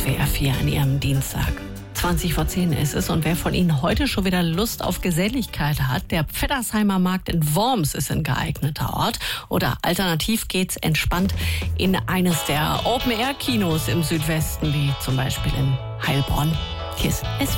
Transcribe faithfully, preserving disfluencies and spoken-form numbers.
W R vier an Ihrem Dienstag. zwanzig vor zehn ist es und wer von Ihnen heute schon wieder Lust auf Geselligkeit hat, der Pfeddersheimer Markt in Worms ist ein geeigneter Ort. Oder alternativ geht's entspannt in eines der Open-Air-Kinos im Südwesten, wie zum Beispiel in Heilbronn. Hier ist S